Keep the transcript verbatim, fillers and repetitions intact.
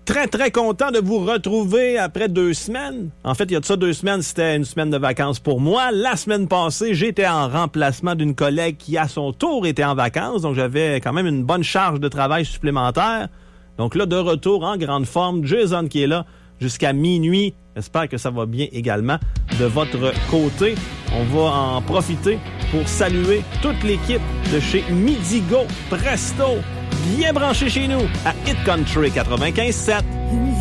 Très, très content de vous retrouver après deux semaines. En fait, il y a de ça deux semaines, c'était une semaine de vacances pour moi. La semaine passée, j'étais en remplacement d'une collègue qui, à son tour, était en vacances. Donc, j'avais quand même une bonne charge de travail supplémentaire. Donc là, de retour en grande forme, Jason qui est là jusqu'à minuit. J'espère que ça va bien également de votre côté. On va en profiter pour saluer toute l'équipe de chez Midigo Presto, bien branché chez nous à Hit Country quatre-vingt-quinze sept.